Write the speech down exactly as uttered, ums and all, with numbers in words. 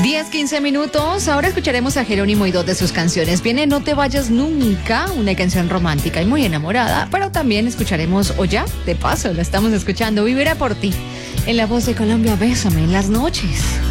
diez, quince minutos. Ahora escucharemos a Jerónimo y dos de sus canciones. Viene No te vayas nunca, una canción romántica y muy enamorada, pero también escucharemos O ya, de paso, la estamos escuchando, Viviré por ti. En la voz de Colombia, Bésame en las noches.